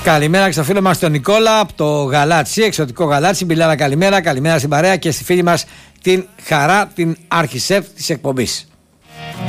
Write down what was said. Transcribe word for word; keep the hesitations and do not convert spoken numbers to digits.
Καλημέρα και στο φίλο μας τον Νικόλα από το Γαλάτσι, εξωτικό Γαλάτσι. Μπιλάρα, καλημέρα, καλημέρα στην παρέα και στη φίλη μας την Χαρά, την αρχισέφ της εκπομπής.